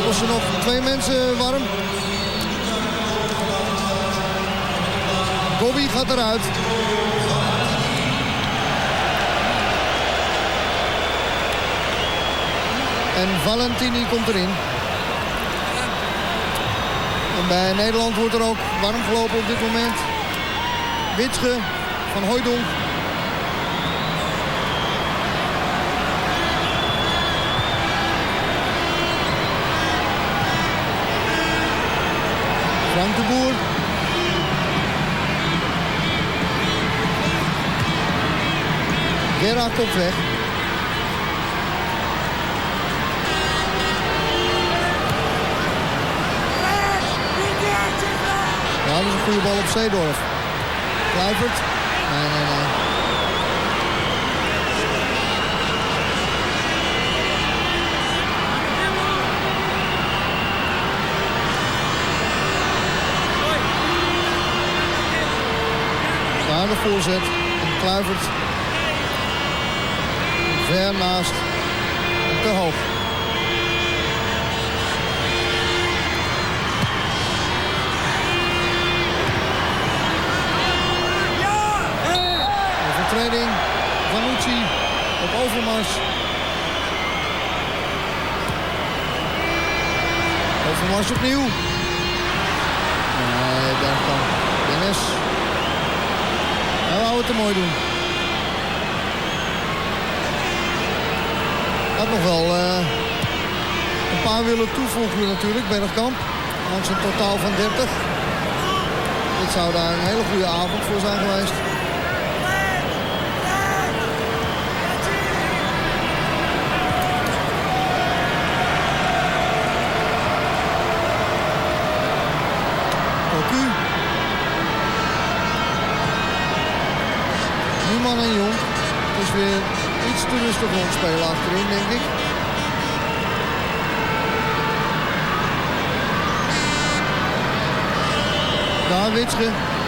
houden ze nog 2 mensen warm. Bobby gaat eruit. En Valentini komt erin. En bij Nederland wordt er ook warm gelopen op dit moment. Witsche van Hooijdonk. Frank de Boer. Gerard komt weg. Ja, dat is een goede bal op Seedorf. Kluivert. Nee. Daar de voorzet. En Kluivert. Ver naast. Te hoog. Overtreding. Vanucci op Overmars. Overmars opnieuw. Nee, Bergkamp. Dennis. Hij wou het te mooi doen. Had nog wel een paar willen toevoegen natuurlijk, Bergkamp. Langs een totaal van 30. Dit zou daar een hele goede avond voor zijn geweest. Cocu. Newman en Jong. Het is weer iets te rustig rondspelen achterin, denk ik. Daar Witsche.